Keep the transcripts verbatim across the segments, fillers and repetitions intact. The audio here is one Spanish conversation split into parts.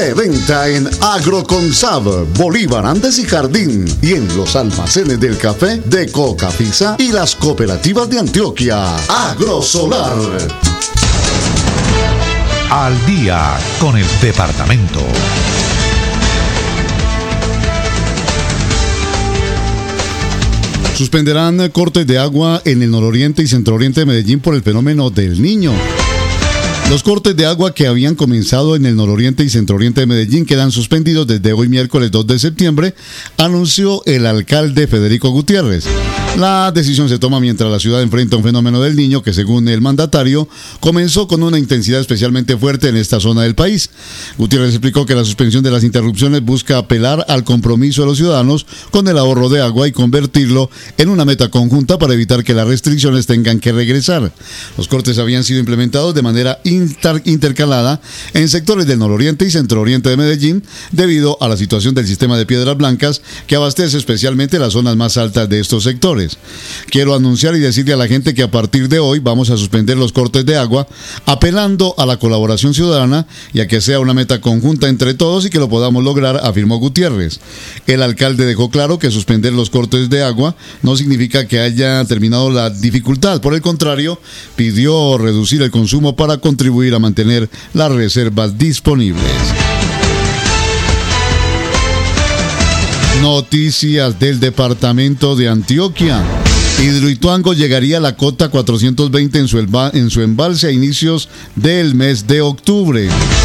De venta en Agroconsab, Bolívar, Andes y Jardín, y en los almacenes del café de Cocafisa y las cooperativas de Antioquia. Agrosolar. Al día con el departamento. Suspenderán cortes de agua en el nororiente y centrooriente de Medellín por el fenómeno del Niño. Los cortes de agua que habían comenzado en el nororiente y centrooriente de Medellín quedan suspendidos desde hoy miércoles dos de septiembre, anunció el alcalde Federico Gutiérrez. La decisión se toma mientras la ciudad enfrenta un fenómeno del Niño que, según el mandatario, comenzó con una intensidad especialmente fuerte en esta zona del país. Gutiérrez explicó que la suspensión de las interrupciones busca apelar al compromiso de los ciudadanos con el ahorro de agua y convertirlo en una meta conjunta para evitar que las restricciones tengan que regresar. Los cortes habían sido implementados de manera inter- intercalada en sectores del nororiente y centrooriente de Medellín debido a la situación del sistema de Piedras Blancas que abastece especialmente las zonas más altas de estos sectores. Quiero anunciar y decirle a la gente que a partir de hoy vamos a suspender los cortes de agua, apelando a la colaboración ciudadana y a que sea una meta conjunta entre todos y que lo podamos lograr, afirmó Gutiérrez. El alcalde dejó claro que suspender los cortes de agua no significa que haya terminado la dificultad, por el contrario, pidió reducir el consumo para contribuir a mantener las reservas disponibles. Noticias del departamento de Antioquia. Hidroituango llegaría a la cota cuatrocientos veinte en su, elba, en su embalse a inicios del mes de octubre.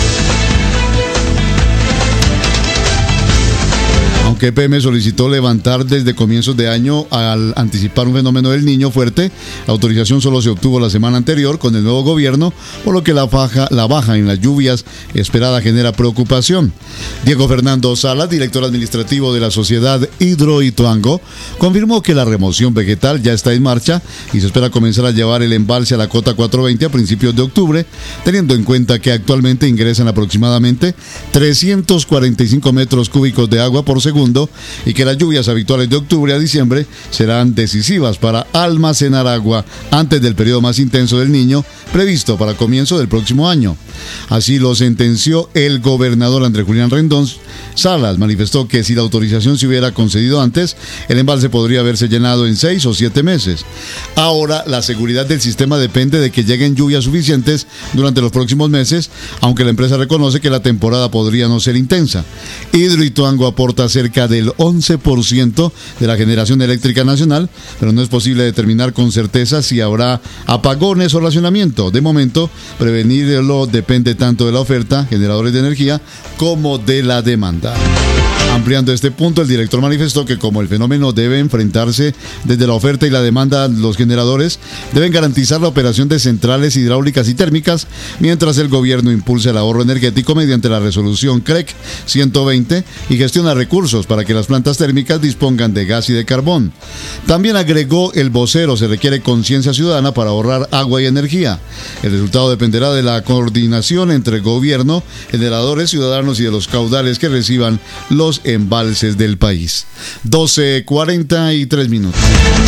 Aunque E P M solicitó levantar desde comienzos de año al anticipar un fenómeno del Niño fuerte, la autorización solo se obtuvo la semana anterior con el nuevo gobierno, por lo que la baja, la baja en las lluvias esperada genera preocupación. Diego Fernando Salas, director administrativo de la sociedad Hidroituango, confirmó que la remoción vegetal ya está en marcha y se espera comenzar a llevar el embalse a la cota cuatrocientos veinte a principios de octubre, teniendo en cuenta que actualmente ingresan aproximadamente trescientos cuarenta y cinco metros cúbicos de agua por segundo y que las lluvias habituales de octubre a diciembre serán decisivas para almacenar agua antes del periodo más intenso del Niño previsto para comienzo del próximo año. Así lo sentenció el gobernador Andrés Julián Rendón. Salas manifestó que si la autorización se hubiera concedido antes, el embalse podría haberse llenado en seis o siete meses. Ahora, la seguridad del sistema depende de que lleguen lluvias suficientes durante los próximos meses, aunque la empresa reconoce que la temporada podría no ser intensa. Hidroituango aporta cerca del once por ciento de la generación eléctrica nacional, pero no es posible determinar con certeza si habrá apagones o racionamiento. De momento, prevenirlo depende tanto de la oferta, generadores de energía, como de la demanda. Ampliando este punto, el director manifestó que como el fenómeno debe enfrentarse desde la oferta y la demanda, los generadores deben garantizar la operación de centrales hidráulicas y térmicas, mientras el gobierno impulsa el ahorro energético mediante la resolución C R E C ciento veinte y gestiona recursos para que las plantas térmicas dispongan de gas y de carbón. También agregó el vocero, se requiere conciencia ciudadana para ahorrar agua y energía. El resultado dependerá de la coordinación entre gobierno, generadores, ciudadanos y de los caudales que reciban los embalses del país. doce cuarenta y tres minutos.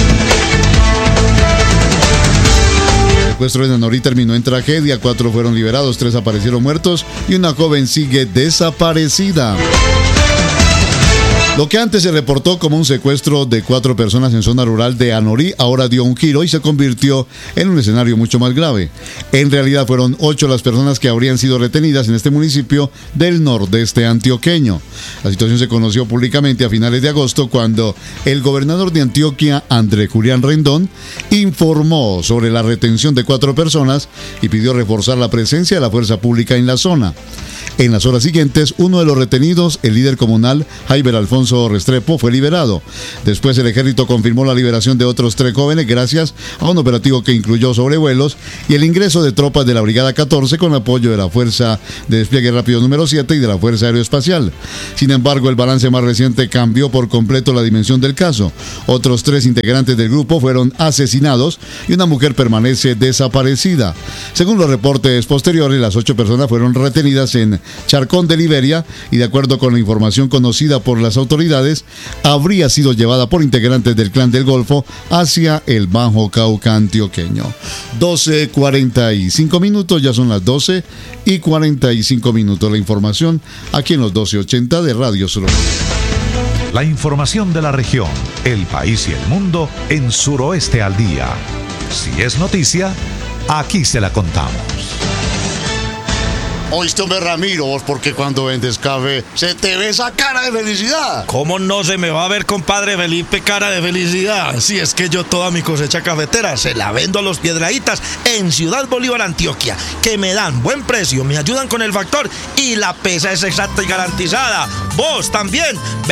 El secuestro en Anorí terminó en tragedia. Cuatro fueron liberados, tres aparecieron muertos y una joven sigue desaparecida. Lo que antes se reportó como un secuestro de cuatro personas en zona rural de Anorí ahora dio un giro y se convirtió en un escenario mucho más grave. En realidad fueron ocho las personas que habrían sido retenidas en este municipio del nordeste antioqueño. La situación se conoció públicamente a finales de agosto cuando el gobernador de Antioquia, Andrés Julián Rendón, informó sobre la retención de cuatro personas y pidió reforzar la presencia de la fuerza pública en la zona. En las horas siguientes, uno de los retenidos, el líder comunal Jaiber Alfonso Restrepo, fue liberado. Después el ejército confirmó la liberación de otros tres jóvenes gracias a un operativo que incluyó sobrevuelos y el ingreso de tropas de la Brigada catorce con apoyo de la Fuerza de Despliegue Rápido número siete y de la Fuerza Aeroespacial. Sin embargo, el balance más reciente cambió por completo la dimensión del caso. Otros tres integrantes del grupo fueron asesinados y una mujer permanece desaparecida. Según los reportes posteriores, las ocho personas fueron retenidas en Charcón de Liberia y de acuerdo con la información conocida por las autoridades, autoridades, habría sido llevada por integrantes del Clan del Golfo hacia el Bajo Cauca antioqueño. doce cuarenta y cinco minutos, ya son las doce y cuarenta y cinco minutos. La información aquí en los doce ochenta de Radio Suroeste. La información de la región, el país y el mundo en Suroeste al Día. Si es noticia, aquí se la contamos. Oíste, hombre, Ramiro, vos porque cuando vendes café se te ve esa cara de felicidad. ¿Cómo no se me va a ver, compadre Felipe, cara de felicidad? Si es que yo toda mi cosecha cafetera se la vendo a los Piedraítas en Ciudad Bolívar, Antioquia, que me dan buen precio, me ayudan con el factor y la pesa es exacta y garantizada. Vos también